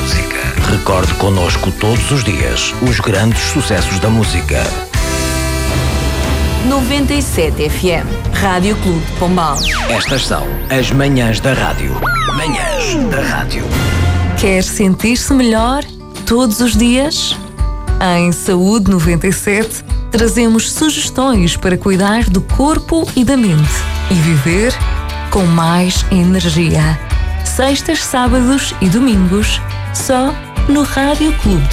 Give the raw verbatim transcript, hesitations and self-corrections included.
música. Recorde connosco todos os dias os grandes sucessos da música. noventa e sete F M, Rádio Clube de Pombal. Estas são as manhãs da rádio. Manhãs da rádio. Quer sentir-se melhor todos os dias? Em Saúde noventa e sete, trazemos sugestões para cuidar do corpo e da mente e viver com mais energia. Sextas, sábados e domingos, só no Rádio Clube de